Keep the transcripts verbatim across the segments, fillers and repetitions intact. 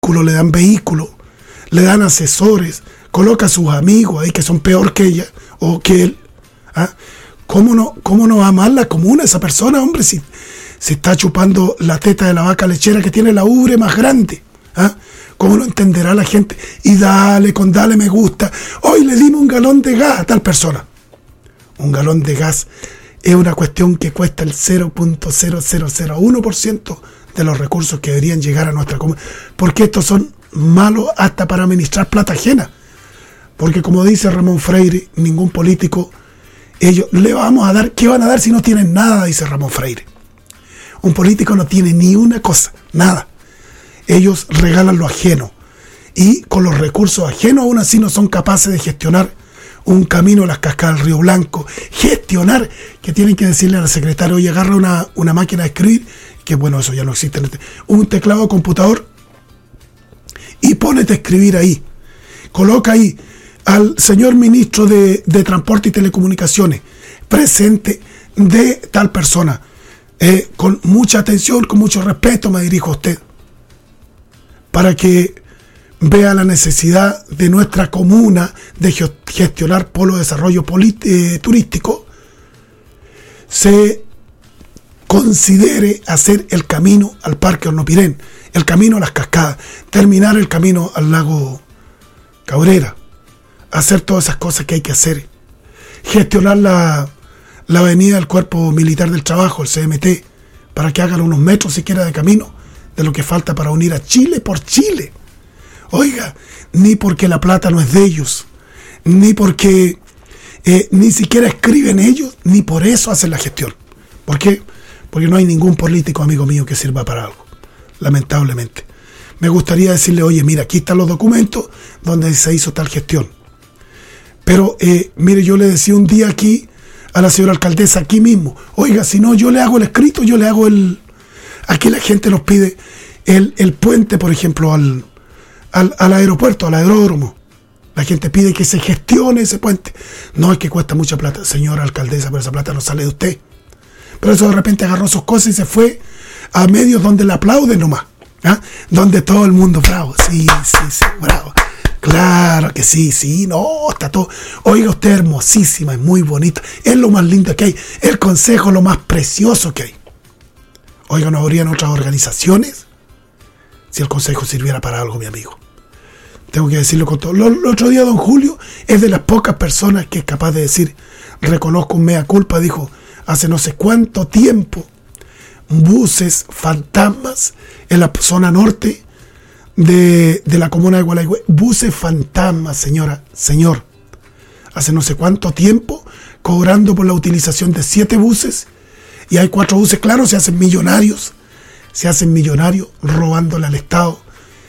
vehículo, le dan vehículo, le dan asesores, coloca a sus amigos ahí que son peor que ella o que él. ¿Ah? ¿Cómo no, cómo no va a amar la comuna esa persona, hombre, si se está chupando la teta de la vaca lechera que tiene la ubre más grande? ¿Ah? ¿Cómo no entenderá la gente? Y dale, con dale me gusta. Hoy le dimos un galón de gas a tal persona. Un galón de gas es una cuestión que cuesta el cero punto cero cero cero uno por ciento de los recursos que deberían llegar a nuestra comuna. Porque estos son malos hasta para administrar plata ajena. Porque como dice Ramón Freire, ningún político, ellos le vamos a dar, ¿qué van a dar si no tienen nada? Dice Ramón Freire. Un político no tiene ni una cosa, nada. Ellos regalan lo ajeno y con los recursos ajenos aún así no son capaces de gestionar un camino a las cascadas del Río Blanco. Gestionar, que tienen que decirle al secretario, oye, agarra una, una máquina de escribir, que bueno, eso ya no existe, un teclado de computador y pónete a escribir ahí. Coloca ahí al señor ministro de, de Transporte y Telecomunicaciones, presente de tal persona. Eh, con mucha atención, con mucho respeto me dirijo a usted, para que vea la necesidad de nuestra comuna de gestionar polo de desarrollo eh, turístico, se considere hacer el camino al Parque Hornopirén, el camino a las cascadas, terminar el camino al lago Cabrera, hacer todas esas cosas que hay que hacer, gestionar la, la avenida del Cuerpo Militar del Trabajo, el C M T, para que hagan unos metros siquiera de camino de lo que falta para unir a Chile por Chile. Oiga, ni porque la plata no es de ellos, ni porque eh, ni siquiera escriben ellos, ni por eso hacen la gestión. ¿Por qué? Porque no hay ningún político, amigo mío, que sirva para algo, lamentablemente. Me gustaría decirle, oye, mira, aquí están los documentos donde se hizo tal gestión. Pero, eh, mire, yo le decía un día aquí a la señora alcaldesa, aquí mismo, oiga, si no, yo le hago el escrito, yo le hago el... Aquí la gente nos pide el, el puente, por ejemplo, al, al, al aeropuerto, al aeródromo. La gente pide que se gestione ese puente. No, es que cuesta mucha plata. Señora alcaldesa, pero esa plata no sale de usted. Pero eso de repente agarró sus cosas y se fue a medios donde le aplauden nomás. ¿Ah? Donde todo el mundo, bravo, sí, sí, sí, bravo. Claro que sí, sí, no, está todo. Oiga, usted es hermosísima, es muy bonita. Es lo más lindo que hay. El consejo es lo más precioso que hay. Oiga, ¿no habrían otras organizaciones? Si el consejo sirviera para algo, mi amigo. Tengo que decirlo con todo. El otro día, don Julio es de las pocas personas que es capaz de decir, reconozco un mea culpa, dijo, hace no sé cuánto tiempo, buses fantasmas en la zona norte de, de la comuna de Gualeguay. Buses fantasmas, señora, señor. Hace no sé cuánto tiempo, cobrando por la utilización de siete buses, y hay cuatro buses, claro, se hacen millonarios, se hacen millonarios robándole al Estado.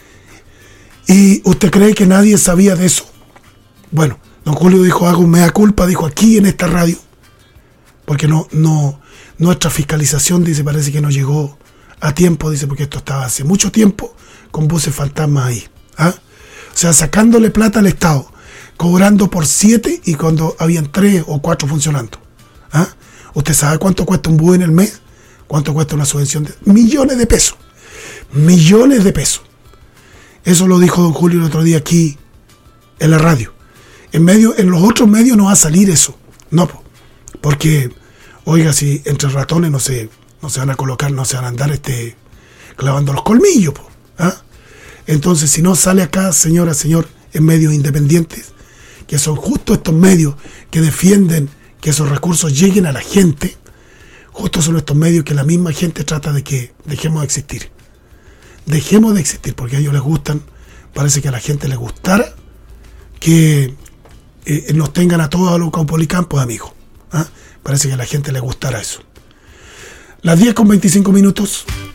¿Y usted cree que nadie sabía de eso? Bueno, don Julio dijo, hago un mea culpa, dijo aquí en esta radio, porque no, no, nuestra fiscalización, dice, parece que no llegó a tiempo, dice, porque esto estaba hace mucho tiempo con buses fantasmas ahí. ¿Ah? O sea, sacándole plata al Estado, cobrando por siete y cuando habían tres o cuatro funcionando. ¿Ah? ¿Usted sabe cuánto cuesta un bus en el mes? ¿Cuánto cuesta una subvención? De millones de pesos. Millones de pesos. Eso lo dijo don Julio el otro día aquí en la radio. En medio, en los otros medios no va a salir eso. No, porque, oiga, si entre ratones no se, no se van a colocar, no se van a andar este, clavando los colmillos. ¿Ah? Entonces, si no sale acá, señora, señor, en medios independientes, que son justo estos medios que defienden que esos recursos lleguen a la gente, justo son estos medios que la misma gente trata de que dejemos de existir. Dejemos de existir, porque a ellos les gustan, parece que a la gente les gustara que eh, nos tengan a todos a los caupolicampos, amigos. ¿Ah? Parece que a la gente les gustara eso. Las diez con veinticinco minutos.